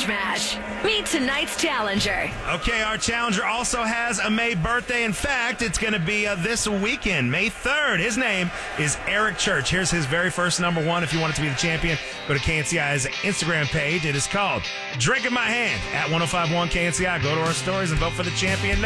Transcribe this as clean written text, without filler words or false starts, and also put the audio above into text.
Challenge Match. Meet tonight's challenger. Okay, our challenger also has a May birthday. In fact, it's going to be this weekend, May 3rd. His name is Eric Church. Here's his very first number one. If you want it to be the champion, go to KNCI's Instagram page. It is called Drink in My Hand at 1051 KNCI. Go to our stories and vote for the champion now.